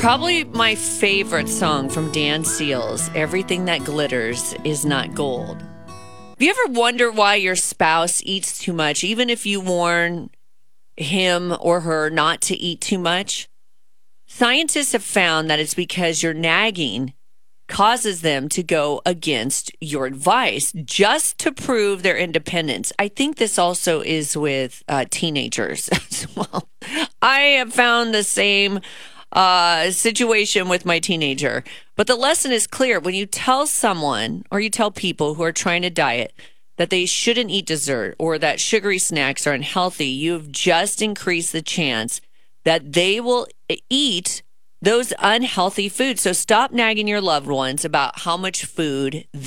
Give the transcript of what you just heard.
Probably my favorite song from Dan Seals, Everything That Glitters Is Not Gold. Have you ever wondered why your spouse eats too much, even if you warn him or her not to eat too much? Scientists have found that it's because your nagging causes them to go against your advice just to prove their independence. I think this also is with teenagers as well. I have found the same situation with my teenager. But the lesson is clear. When you tell someone or you tell people who are trying to diet that they shouldn't eat dessert or that sugary snacks are unhealthy, you've just increased the chance that they will eat those unhealthy foods. So stop nagging your loved ones about how much food